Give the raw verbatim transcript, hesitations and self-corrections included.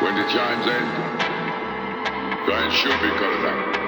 When the chimes end, giants should be cut it out.